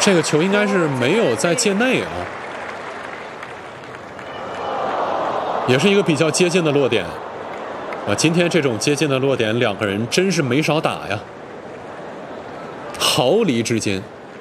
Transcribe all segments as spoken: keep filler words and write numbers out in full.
这个球应该是没有在界内啊，也是一个比较接近的落点啊。今天这种接近的落点，两个人真是没少打呀，毫厘之间。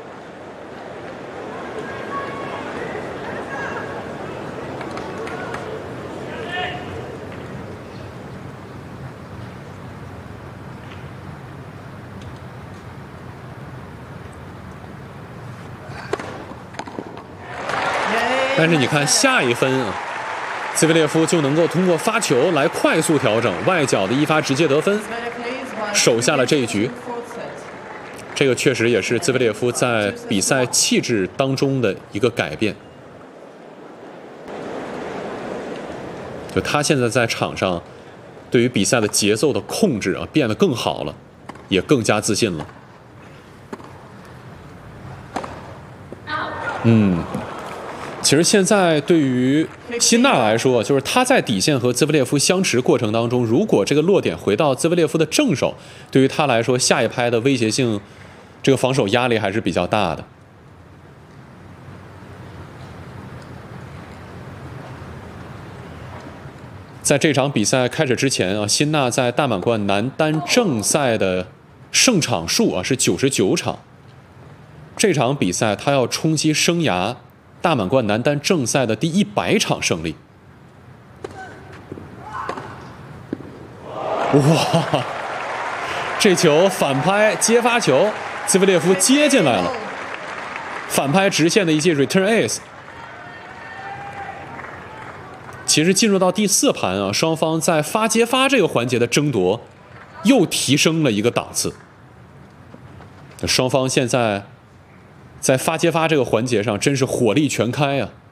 但是你看下一分啊，兹维列夫就能够通过发球来快速调整外角的一发直接得分，守下了这一局。这个确实也是兹维列夫在比赛气质当中的一个改变。就他现在在场上，对于比赛的节奏的控制啊，变得更好了，也更加自信了。嗯。其实现在对于辛纳来说，就是他在底线和兹维列夫相持过程当中，如果这个落点回到兹维列夫的正手，对于他来说，下一拍的威胁性，这个防守压力还是比较大的。在这场比赛开始之前啊，辛纳在大满贯男单正赛的胜场数啊是九十九场，这场比赛他要冲击生涯大满贯男单正赛的第一百场胜利。哇！这球反拍接发球，兹维列夫接进来了，反拍直线的一记 return ace。其实进入到第四盘啊，双方在发接发这个环节的争夺又提升了一个档次。双方现在在发接发这个环节上真是火力全开啊！